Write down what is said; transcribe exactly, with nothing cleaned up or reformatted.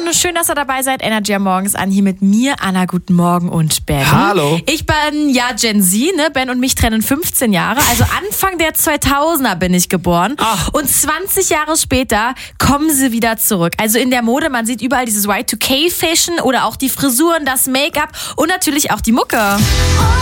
schön, dass ihr dabei seid. Energy am Morgens an, hier mit mir, Anna, guten Morgen und Ben. Hallo. Ich bin ja Gen Z, ne? Ben und mich trennen fünfzehn Jahre, also Anfang der zweitausender bin ich geboren. Ach. Und zwanzig Jahre später kommen sie wieder zurück. Also in der Mode, man sieht überall dieses Y zwei K Fashion oder auch die Frisuren, das Make-up und natürlich auch die Mucke.